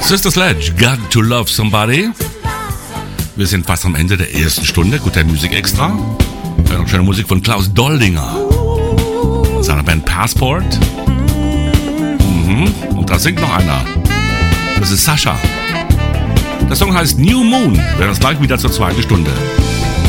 Sister Sledge, Got to Love Somebody. Wir sind fast am Ende der ersten Stunde. Guter Musik extra. Ja, noch schöne Musik von Klaus Doldinger. Seiner Band Passport. Und da singt noch einer. Das ist Sascha. Der Song heißt New Moon. Wir hören uns gleich wieder zur zweiten Stunde.